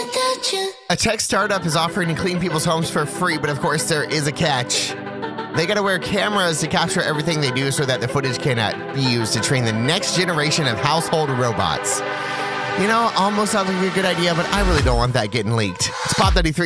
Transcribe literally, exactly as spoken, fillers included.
without you. A tech startup is offering to clean people's homes for free, but of course there is a catch. They gotta wear cameras to capture everything they do so that the footage cannot be used to train the next generation of household robots. You know, almost sounds like a good idea, but I really don't want that getting leaked. It's Pop ninety-three.